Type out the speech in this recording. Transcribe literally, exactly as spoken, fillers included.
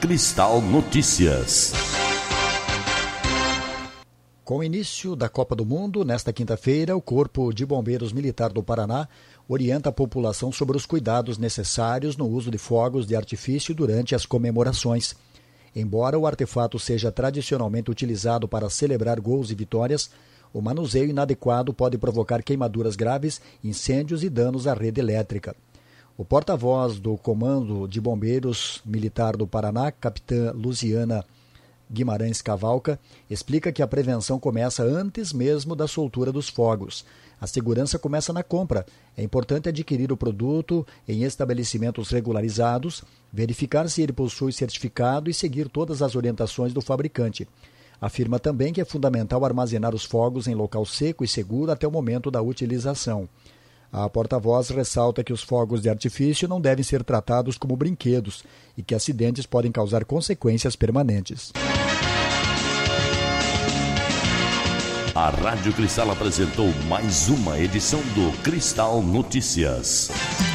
Cristal Notícias. Com o início da Copa do Mundo, nesta quinta-feira, o Corpo de Bombeiros Militar do Paraná orienta a população sobre os cuidados necessários no uso de fogos de artifício durante as comemorações. Embora o artefato seja tradicionalmente utilizado para celebrar gols e vitórias, o manuseio inadequado pode provocar queimaduras graves, incêndios e danos à rede elétrica. O porta-voz do Comando de Bombeiros Militar do Paraná, capitã Luziana Guimarães Cavalca, explica que a prevenção começa antes mesmo da soltura dos fogos. A segurança começa na compra. É importante adquirir o produto em estabelecimentos regularizados, verificar se ele possui certificado e seguir todas as orientações do fabricante. Afirma também que é fundamental armazenar os fogos em local seco e seguro até o momento da utilização. A porta-voz ressalta que os fogos de artifício não devem ser tratados como brinquedos e que acidentes podem causar consequências permanentes. A Rádio Cristal apresentou mais uma edição do Cristal Notícias.